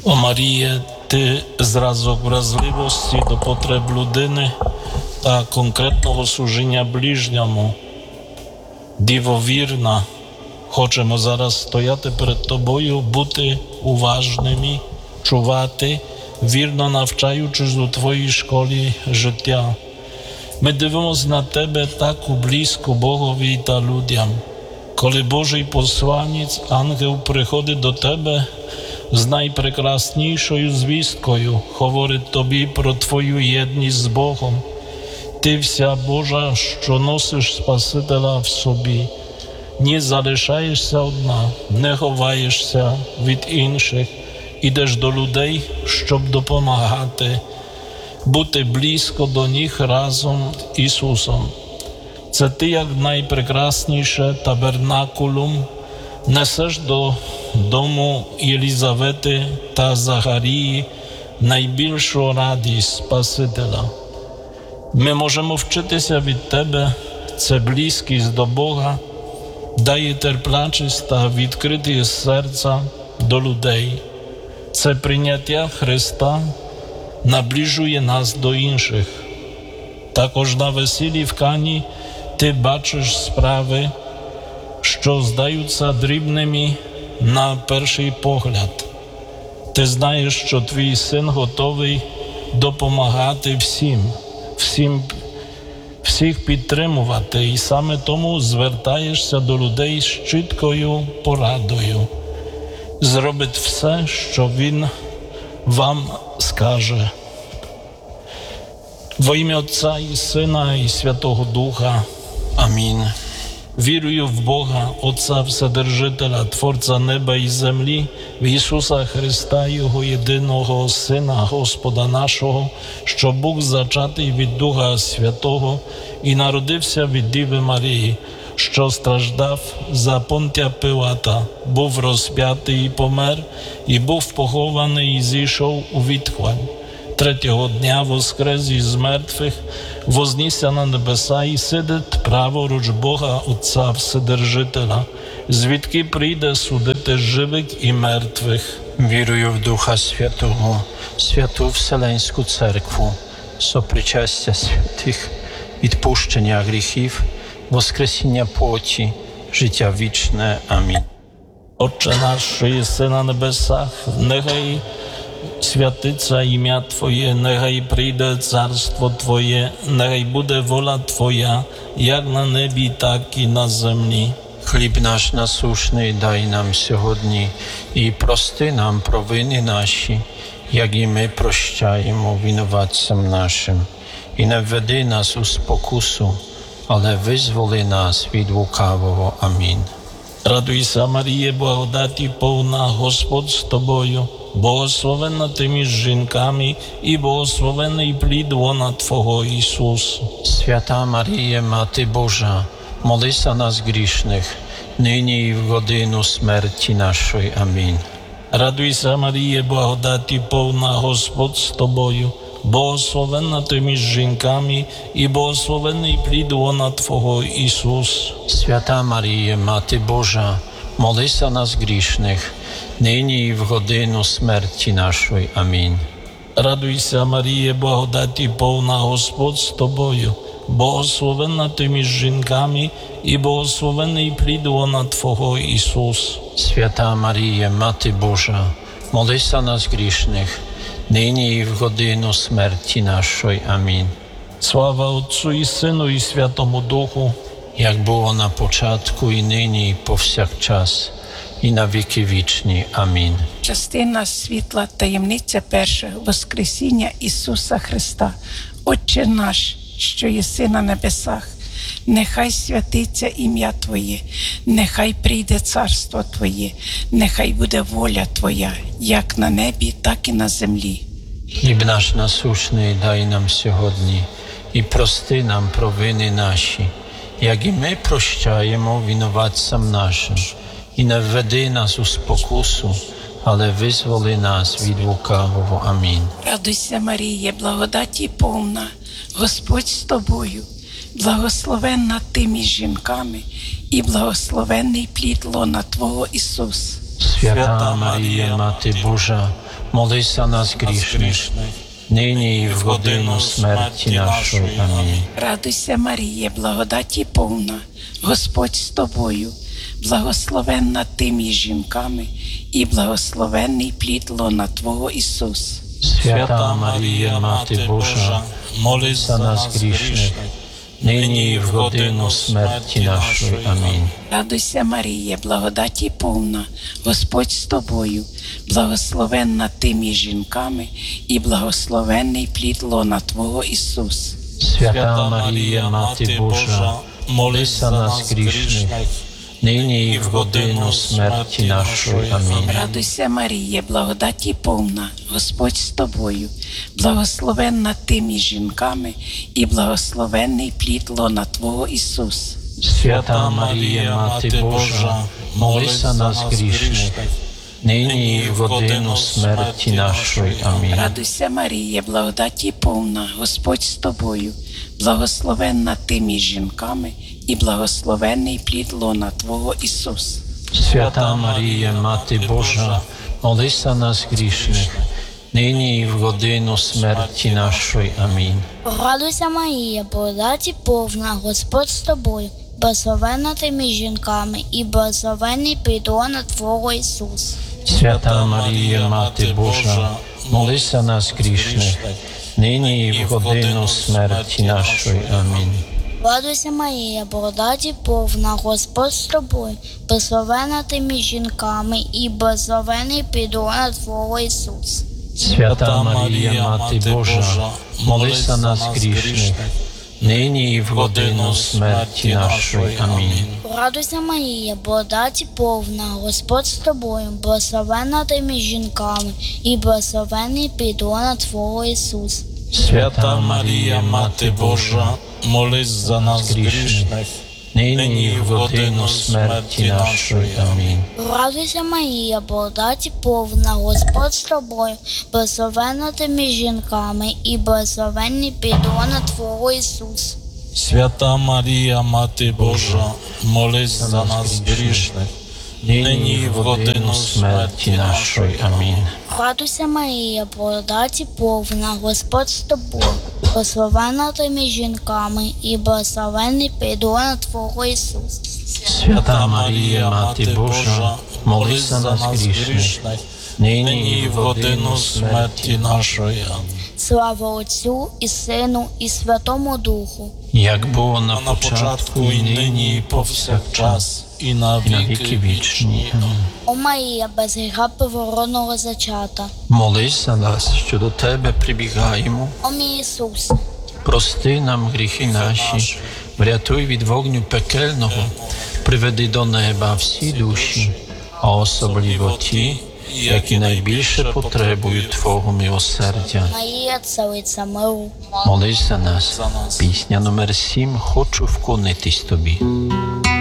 О Маріє, ти зразок вразливості до потреб людини та конкретного служіння ближньому. Діво вірна, хочемо зараз стояти перед тобою, бути уважними, чувати, вірно навчаючись у твоїй школі життя. Ми дивимося на тебе так близько Богові та людям. Коли Божий посланець, ангел, приходить до тебе з найпрекраснішою звісткою, говорить тобі про твою єдність з Богом. Ти вся Божа, що носиш Спасителя в собі. Не залишаєшся одна, не ховаєшся від інших, ідеш до людей, щоб допомагати, бути близько до них разом з Ісусом. Це ти, як найпрекрасніше табернакулум, несеш до дому Єлізавети та Захарії найбільшу радість Спасителя. Ми можемо вчитися від тебе, це близькість до Бога, дає терплячість та відкритість серця до людей. Це прийняття Христа наближує нас до інших. Також на весіллі в Кані ти бачиш справи, що здаються дрібними на перший погляд. Ти знаєш, що твій син готовий допомагати всіх підтримувати, і саме тому звертаєшся до людей з чіткою порадою. Зробить все, що він вам скаже. Во ім'я Отця і Сина і Святого Духа. Амінь. Вірую в Бога, Отця Вседержителя, Творця неба і землі, в Ісуса Христа, Його єдиного Сина, Господа нашого, що був зачатий від Духа Святого і народився від Діви Марії, що страждав за Понтія Пилата, був розп'ятий і помер, і був похований і зійшов у відхвань. Третього дня воскрес із мертвих, вознісся на небеса і сидить праворуч Бога Отця Вседержителя, звідки прийде судити живих і мертвих. Вірую в Духа Святого, Святу Вселенську Церкву, сопричастя святих, відпущення гріхів, воскресіння плоті, життя вічне. Амінь. Отче наш, що єси на небесах, нехай святиться ім'я Твоє, нехай прийде царство Твоє, нехай буде воля Твоя, як на небі, так і на землі. Хліб наш насушний дай нам сьогодні, і прости нам провини наші, як і ми прощаємо винуватцям нашим. І не введи нас у спокусу, але визволи нас від лукавого. Амінь. Радуйся, Маріє, благодаті повна, Господь з тобою, благословенна ти між жінками, і благословений плід лона Твого, Ісус. Свята Марія, Мати Божа, молись за нас грішних, нині і в годину смерті нашої. Амінь. Радуйся, Маріє, благодаті повна, Господь з тобою, благословенна ти між жінками, і благословений плід лона Твого, Ісус. Свята Марія, Мати Божа, молись за нас грішних, нині і в годину смерті нашої. Амінь. Радуйся, Маріє, благодаті повна, Господь з тобою, благословенна ти між жінками, і благословений плід лона Твого, Ісус. Свята Марія, Мати Божа, молись за нас грішних, нині і в годину смерті нашої. Амінь. Слава Отцу і Сину і Святому Духу, як було на початку, і нині, і повсякчас, і на віки вічні. Амінь. Частина світла, таємниця перша, Воскресіння Ісуса Христа. Отче наш, що єси на небесах, нехай святиться ім'я Твоє, нехай прийде царство Твоє, нехай буде воля Твоя, як на небі, так і на землі. Хліб наш насушний дай нам сьогодні, і прости нам провини наші, як і ми прощаємо винуватцям нашим. І не введи нас у спокусу, але визволи нас від лукавого. Амінь. Радуйся, Маріє, благодаті повна, Господь з тобою, благословенна ти між жінками, і благословенний плід лона Твого, Ісус. Свята Марія, Мати Божа, молись за нас грішних, нині і в годину смерті нашої. Амінь. Радуйся, Маріє, благодаті повна, Господь з тобою, благословенна ти між жінками, і благословенний плід лона Твого Ісус. Свята Марія, Мати Божа, молись за нас грішних, нині і в годину смерті нашої. Амінь. Радуйся, Маріє, благодаті повна, Господь з тобою, благословенна ти між жінками, і благословенний плід лона Твого Ісус. Свята Марія, Мати Божа, молись за нас грішних, нині і в годину смерті нашої. Амінь. Радуйся, Маріє, благодаті повна, Господь з тобою, благословенна ти між жінками, і благословенний плід лона Твого Ісус. Свята Марія, Мати Божа, молись за нас грішних, нині і в годину смерті нашої. Амінь. Радуйся, Маріє, благодаті повна, Господь з тобою, благословенна ти між жінками, і благословенний плід лона Твого Ісус. Свята Марія, Мати Божа, молись за нас грішних, нині і в годину смерті нашої. Амінь. Радуйся, Марія, благодаті повна, Господь з тобою, благословенна ти між жінками, і благословенний плід лона Твого Ісус. Свята Марія, Мати Божа, молись за нас грішних, нині і в годину смерті нашої. Амінь. Радуйся, Марія, благодаті повна, Господь з тобою, благословенна ти між жінками, і благословенний плід лона Твого Ісус. Свята Марія, Мати Божа, молись за нас грішних, нині і в годину смерті нашої. Амінь. Радуйся, Марія, благодаті повна, Господь з тобою, благословенна ти між жінками, і благословенний плід лона Твого Ісус. Свята Марія, Мати Божа, молись за нас грішних, нині і в годину смерті нашої. Амінь. Радуйся, Марія, благодаті повна, Господь з тобою, благословенна ти між жінками, і благословенний плід лона Твого Ісус. Свята Марія, Мати Божа, молись за нас грішних, нині і в годину смерті нашої. Амінь. Радуйся, Марія, благодаті повна, Господь з тобою, благословенна ти між жінками, і благословенний плід лона Твого Ісус. Свята Марія, Мати Божа, молись за нас грішних, нині і в годину смерті нашої. Амінь. Слава Отцю і Сину, і Святому Духу. Як було на На початку і нині, і повсякчас, і на і на віки вічні. Амінь. О Марія, без гріха первородного зачата. Молись за нас, що до Тебе прибігаємо. О мій Ісусе, Прости нам гріхи наші, врятуй від вогню пекельного, приведи до неба всі душі, а особливо ті, які найбільше потребують Твого милосердя. Марія, цариця миру. Молись за нас. Пісня номер 7. Хочу вклонитись Тобі.